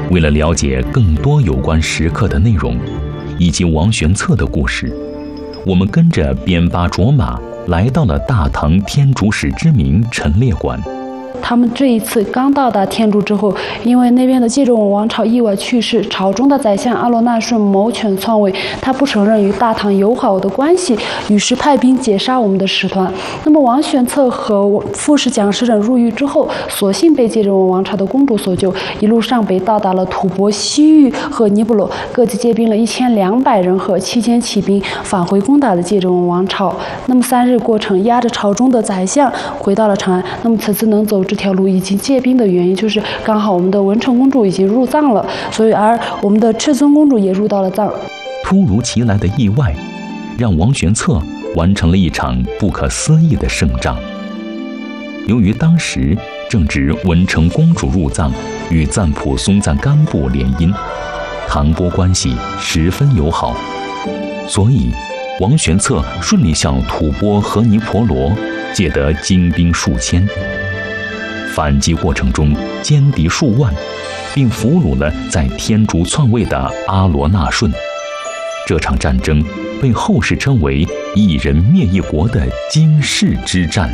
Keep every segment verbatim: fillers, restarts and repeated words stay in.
为了了解更多有关石刻的内容，以及王玄策的故事，我们跟着边巴卓玛来到了大唐天竺史知名陈列馆。 他们这一次刚到达天竺之后，因为那边的戒州王王朝意外去世，朝中的宰相阿罗那顺谋权篡位，他不承认与大唐友好的关系，于是派兵劫杀我们的使团。那么王玄策和副使蒋师等入狱之后，所幸被戒州王朝的公主所救，一路上北到达了吐蕃、西域和尼泊罗，各自借兵了一千两百人和七千骑兵，返回攻打了戒州王朝。那么三日过程，押着朝中的宰相回到了长安。那么此次能走这条路以及借兵的原因，就是刚好我们的文成公主已经入藏了，所以而我们的赤尊公主也入到了藏。 突如其来的意外，让王玄策完成了一场不可思议的胜仗。由于当时正值文成公主入藏与赞普松赞干布联姻，唐波关系十分友好，所以王玄策顺利向吐蕃和尼婆罗借得精兵数千。反击过程中歼敌数万，并俘虏了在天竺篡位的阿罗那顺。这场战争被后世称为一人灭一国的惊世之战。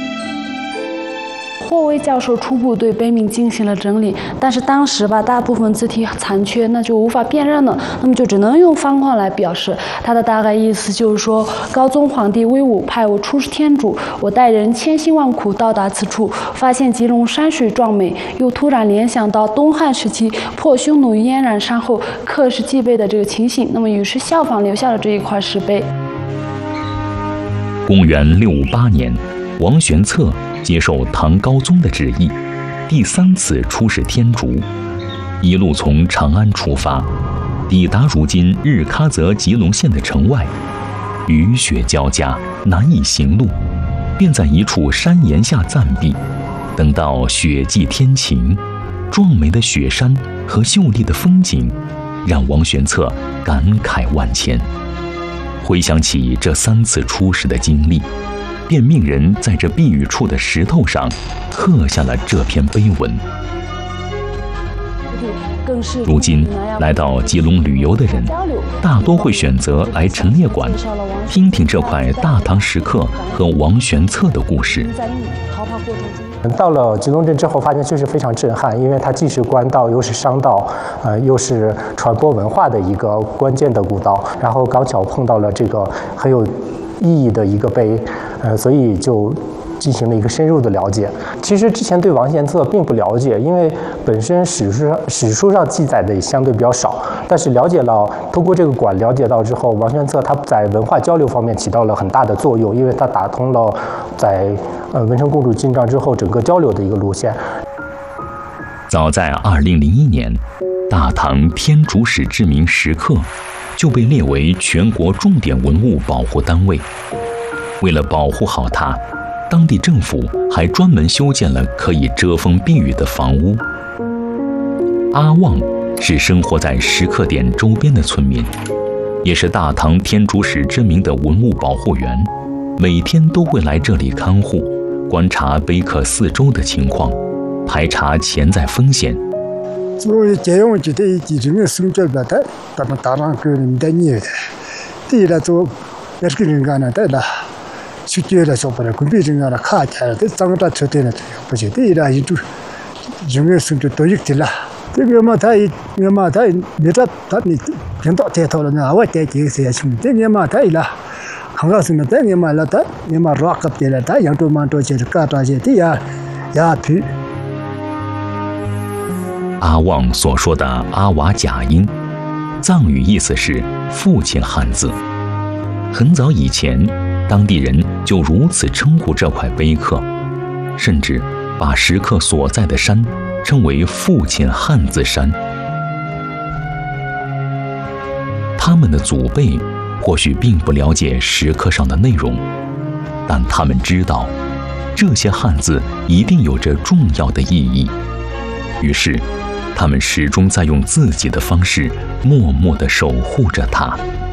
霍威教授初步对碑铭进行了整理，但是当时吧，大部分字体残缺，那就无法辨认了，那么就只能用方框来表示。它的大概意思就是说，高宗皇帝威武，派我出使天竺，我带人千辛万苦到达此处，发现吉隆山水壮美，又突然联想到东汉时期破匈奴燕然山后刻石祭碑的这个情形，那么于是效仿留下了这一块石碑。 公元六五八年，王玄策接受唐高宗的旨意，第三次出使天竺，一路从长安出发，抵达如今日喀则吉隆县的城外。雨雪交加，难以行路，便在一处山岩下暂避。等到雪霁天晴，壮美的雪山和秀丽的风景，让王玄策感慨万千。回想起这三次出使的经历，便命人在这避雨处的石头上刻下了这篇碑文。如今来到吉隆旅游的人，大多会选择来陈列馆，听听这块大唐石刻和王玄策的故事。 到了吉隆镇之后，发现确实非常震撼，因为它既是官道，又是商道，呃，又是传播文化的一个关键的古道。然后刚巧碰到了这个很有意义的一个碑，呃，所以就进行了一个深入的了解。其实之前对王玄策并不了解，因为本身史书上史书上记载的也相对比较少。但是了解了，通过这个馆了解到之后，王玄策他在文化交流方面起到了很大的作用，因为他打通了在呃文成公主进藏之后整个交流的一个路线。 早在二零零一年，大唐天竺史知名石刻就被列为全国重点文物保护单位。为了保护好它，当地政府还专门修建了可以遮风避雨的房屋。阿旺是生活在石刻点周边的村民，也是大唐天竺史知名的文物保护员，每天都会来这里看护，观察碑刻四周的情况，排查潜在风险。 所以这样子的几种的生活吧，它他们当然可能的nhiều的，第一来做也是人干的啦。去接了说不了，工地人家看起来，这长大出来了，不是第一来就人家生活多一点啦。这个嘛，他也嘛他你这他你听到这套了呢，我带几个事情，这个嘛他啦，看到什么这个嘛了他，你嘛 rock up 的了，他养多蛮多钱，干多些的呀呀皮。 阿旺所说的阿瓦假音，藏语意思是父亲汉字。很早以前，当地人就如此称呼这块碑刻，甚至把石刻所在的山称为父亲汉字山。他们的祖辈或许并不了解石刻上的内容，但他们知道这些汉字一定有着重要的意义，于是他们始终在用自己的方式默默地守护着它。